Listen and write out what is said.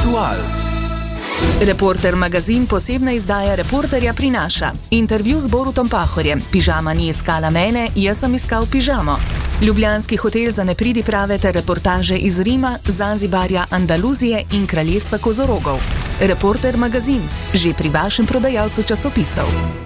Aktual. Reporter magazin posebna izdaja Reporterja prinaša intervju z Borutom Pahorjem. Pižama ni iskala mene, jaz sem iskal pižamo. Ljubljanski hotel za nepridiprave ter reportaže iz Rima, Zanzibarja, Andaluzije in kraljestva kozorogov. Reporter magazin, že pri vašem prodajalcu časopisov.